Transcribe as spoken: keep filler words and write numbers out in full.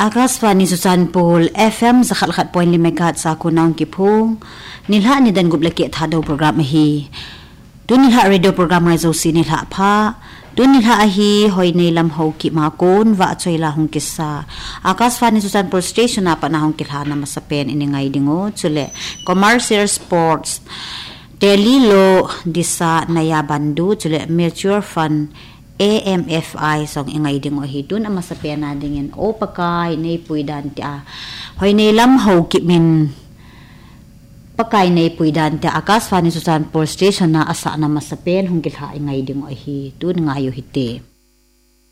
Akaswani Susanpol F M sa khalkhat point lima kat sa kunang kipung nilha ni dan gublaki thado program hi tu nilha radio program ngai zo si nilha pha tu nilha hi hoi nei lam ho ki ma kon wa choila hong kissa Akaswani Susanpol station apa na hong kilha na masapen ini ngai dingo chule commercial sports Delhi lo disa naya bandu chule mutual fund A M F I song ingay ding o hidun ang masapian na dingin o pakay na ipuidan ti a hoy na ilam ho kimin pakay na ipuidan ti Akaswani Susanpol station na asa na masapian hong gilha ingay ding o hidun ngayo hiti